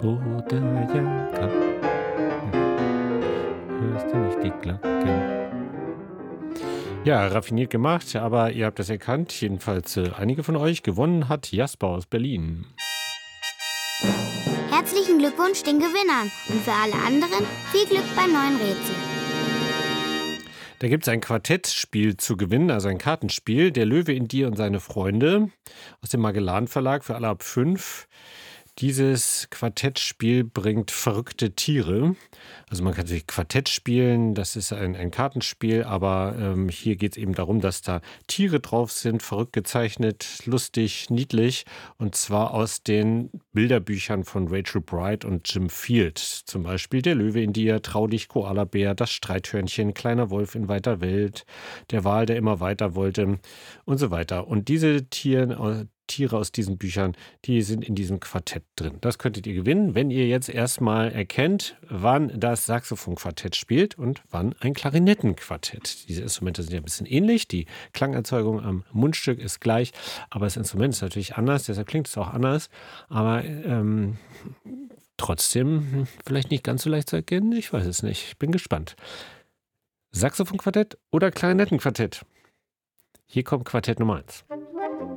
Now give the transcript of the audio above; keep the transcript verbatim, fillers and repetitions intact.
Oder Jakob, hörst du nicht die Glocken? Ja, raffiniert gemacht, aber ihr habt das erkannt. Jedenfalls äh, einige von euch. Gewonnen hat Jasper aus Berlin. Herzlichen Glückwunsch den Gewinnern und für alle anderen viel Glück beim neuen Rätsel. Da gibt es ein Quartettspiel zu gewinnen, also ein Kartenspiel. Der Löwe in dir und seine Freunde aus dem Magellan Verlag für alle ab fünf. Dieses Quartettspiel bringt verrückte Tiere. Also man kann sich Quartett spielen, das ist ein, ein Kartenspiel, aber ähm, hier geht es eben darum, dass da Tiere drauf sind, verrückt gezeichnet, lustig, niedlich, und zwar aus den Bilderbüchern von Rachel Bright und Jim Field. Zum Beispiel der Löwe in dir, Trau dich, Koalabär, das Streithörnchen, kleiner Wolf in weiter Welt, der Wal, der immer weiter wollte und so weiter. Und diese Tiere, Tiere aus diesen Büchern, die sind in diesem Quartett drin. Das könntet ihr gewinnen, wenn ihr jetzt erstmal erkennt, wann das Saxophonquartett spielt und wann ein Klarinettenquartett. Diese Instrumente sind ja ein bisschen ähnlich, die Klangerzeugung am Mundstück ist gleich, aber das Instrument ist natürlich anders, deshalb klingt es auch anders, aber ähm, trotzdem hm, vielleicht nicht ganz so leicht zu erkennen, ich weiß es nicht, ich bin gespannt. Saxophonquartett oder Klarinettenquartett? Hier kommt Quartett Nummer eins.